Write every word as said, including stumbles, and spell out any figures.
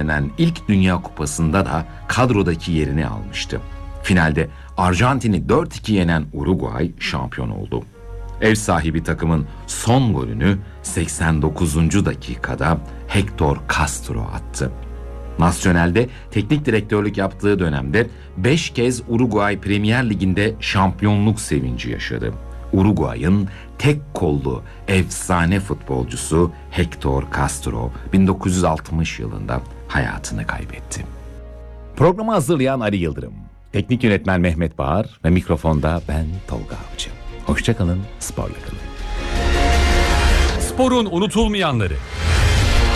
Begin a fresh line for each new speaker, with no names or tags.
düzenlenen ilk Dünya Kupası'nda da kadrodaki yerini almıştı. Finalde Arjantin'i dört iki yenen Uruguay şampiyon oldu. Ev sahibi takımın son golünü seksen dokuzuncu dakikada Hector Castro attı. Nasyonel'de teknik direktörlük yaptığı dönemde beş kez Uruguay Premier Ligi'nde şampiyonluk sevinci yaşadı. Uruguay'ın tek kollu efsane futbolcusu Hector Castro bin dokuz yüz altmış yılında hayatını kaybetti.
Programı hazırlayan Ali Yıldırım, teknik yönetmen Mehmet Bağır ve mikrofonda ben Tolga Avcı. Hoşça kalın, sporla kalın.
Sporun unutulmayanları.